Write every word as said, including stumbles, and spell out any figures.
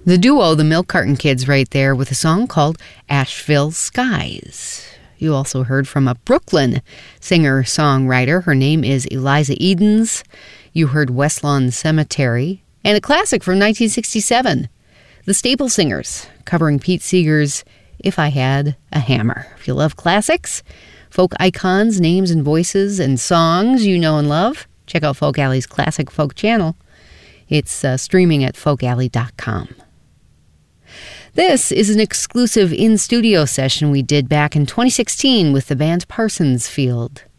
The duo, the Milk Carton Kids, right there with a song called Asheville Skies. You also heard from a Brooklyn singer-songwriter. Her name is Eliza Edens. You heard West Lawn Cemetery. And a classic from nineteen sixty-seven, The Staple Singers, covering Pete Seeger's If I Had a Hammer. If you love classics, folk icons, names and voices, and songs you know and love, check out Folk Alley's Classic Folk channel. It's uh, streaming at folk alley dot com. This is an exclusive in-studio session we did back in twenty sixteen with the band Parsons Field.